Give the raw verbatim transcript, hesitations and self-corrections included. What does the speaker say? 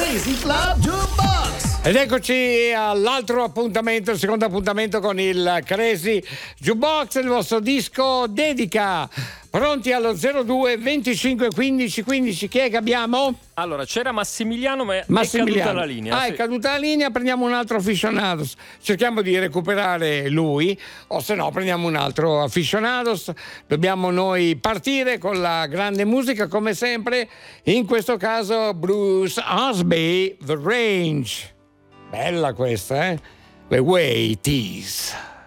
Crazy Club Jukebox. Ed eccoci all'altro appuntamento, il secondo appuntamento con il Crazy Jukebox, il vostro disco dedica. Pronti allo zero due venticinque quindici quindici, chi è che abbiamo? Allora, c'era Massimiliano, ma Massimiliano. è caduta la linea. Ah, sì. è caduta la linea, prendiamo un altro aficionados. Cerchiamo di recuperare lui, o se no prendiamo un altro aficionados. Dobbiamo noi partire con la grande musica, come sempre. In questo caso Bruce Osby, The Range. Bella questa, eh? The Way It Is.